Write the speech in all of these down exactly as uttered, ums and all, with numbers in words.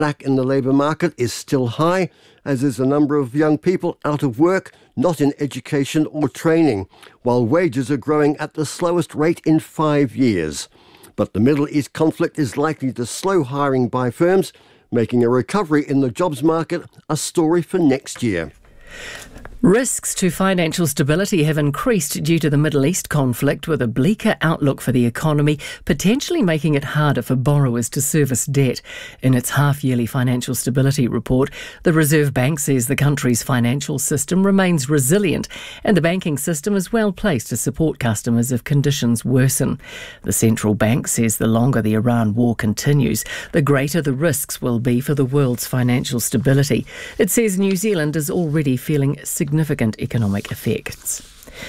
Lack in the labour market is still high, as is the number of young people out of work, not in education or training, while wages are growing at the slowest rate in five years. But the Middle East conflict is likely to slow hiring by firms, making a recovery in the jobs market a story for next year. Risks to financial stability have increased due to the Middle East conflict, with a bleaker outlook for the economy, potentially making it harder for borrowers to service debt. In its half-yearly financial stability report, the Reserve Bank says the country's financial system remains resilient and the banking system is well placed to support customers if conditions worsen. The central bank says the longer the Iran war continues, the greater the risks will be for the world's financial stability. It says New Zealand is already feeling significant significant economic effects.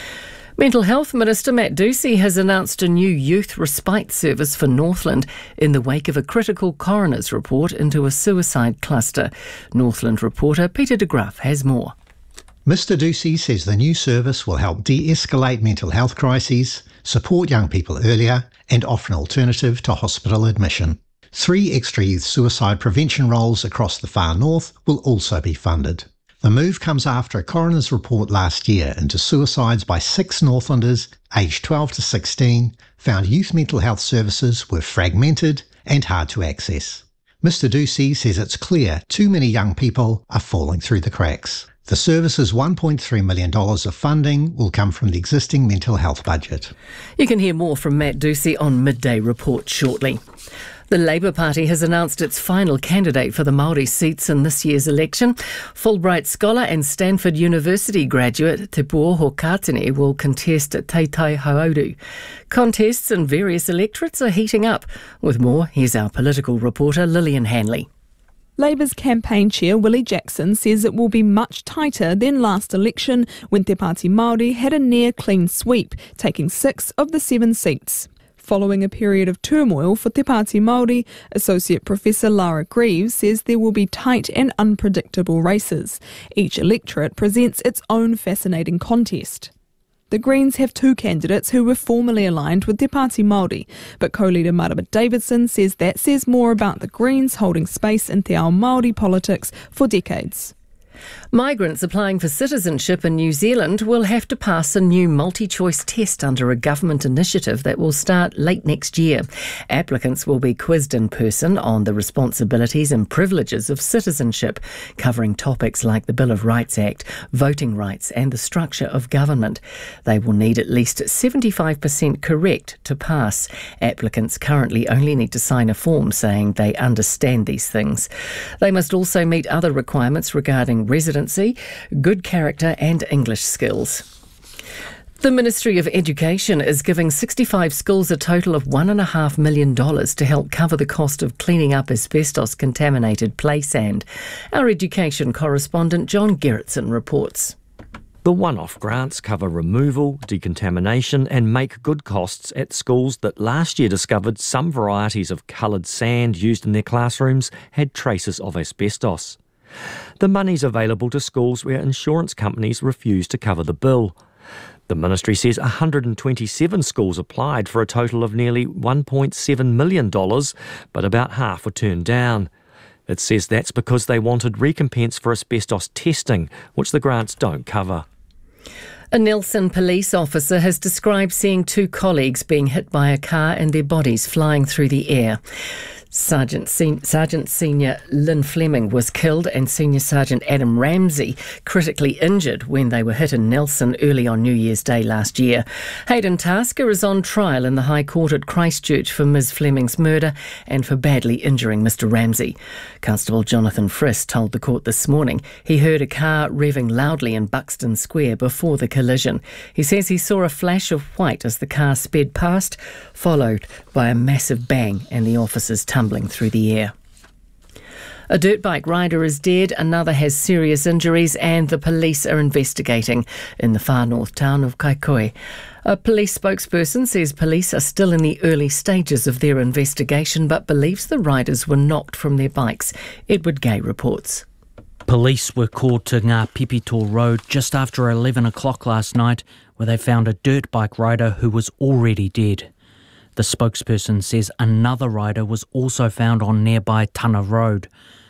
Mental Health Minister Matt Dusey has announced a new youth respite service for Northland in the wake of a critical coroner's report into a suicide cluster. Northland reporter Peter de Graaf has more. Mister Dusey says the new service will help de-escalate mental health crises, support young people earlier and offer an alternative to hospital admission. Three extra youth suicide prevention roles across the far north will also be funded. The move comes after a coroner's report last year into suicides by six Northlanders aged twelve to sixteen found youth mental health services were fragmented and hard to access. Mister Dusey says it's clear too many young people are falling through the cracks. The service's one point three million dollars of funding will come from the existing mental health budget. You can hear more from Matt Dusey on Midday Report shortly. The Labour Party has announced its final candidate for the Māori seats in this year's election. Fulbright scholar and Stanford University graduate Te Pūoho Kātene will contest Te Tai Hauauru. Contests in various electorates are heating up. With more, here's our political reporter Lillian Hanley. Labour's campaign chair Willie Jackson says it will be much tighter than last election when Te Pāti Māori had a near clean sweep, taking six of the seven seats. Following a period of turmoil for Te Pāti Māori, Associate Professor Lara Greaves says there will be tight and unpredictable races. Each electorate presents its own fascinating contest. The Greens have two candidates who were formerly aligned with Te Pāti Māori, but co-leader Marama Davidson says that says more about the Greens holding space in te ao Māori politics for decades. Migrants applying for citizenship in New Zealand will have to pass a new multi-choice test under a government initiative that will start late next year. Applicants will be quizzed in person on the responsibilities and privileges of citizenship, covering topics like the Bill of Rights Act, voting rights and the structure of government. They will need at least seventy-five percent correct to pass. Applicants currently only need to sign a form saying they understand these things. They must also meet other requirements regarding residency, good character and English skills. The Ministry of Education is giving sixty-five schools a total of one point five million dollars to help cover the cost of cleaning up asbestos-contaminated play sand. Our education correspondent John Gerritsen reports. The one-off grants cover removal, decontamination and make good costs at schools that last year discovered some varieties of coloured sand used in their classrooms had traces of asbestos. The money's available to schools where insurance companies refuse to cover the bill. The ministry says one hundred twenty-seven schools applied for a total of nearly one point seven million dollars, but about half were turned down. It says that's because they wanted recompense for asbestos testing, which the grants don't cover. A Nelson police officer has described seeing two colleagues being hit by a car and their bodies flying through the air. Sergeant, Sen- Sergeant Senior Lynn Fleming was killed and Senior Sergeant Adam Ramsey critically injured when they were hit in Nelson early on New Year's Day last year. Hayden Tasker is on trial in the High Court at Christchurch for Miz Fleming's murder and for badly injuring Mister Ramsey. Constable Jonathan Friss told the court this morning he heard a car revving loudly in Buxton Square before the collision. He says he saw a flash of white as the car sped past, followed by a massive bang and the officers tumbling through the air. A dirt bike rider is dead, another has serious injuries and the police are investigating in the far north town of Kaikohe. A police spokesperson says police are still in the early stages of their investigation but believes the riders were knocked from their bikes. Edward Gay reports. Police were called to Ngā Pipito Road just after eleven o'clock last night where they found a dirt bike rider who was already dead. The spokesperson says another rider was also found on nearby Tana Road.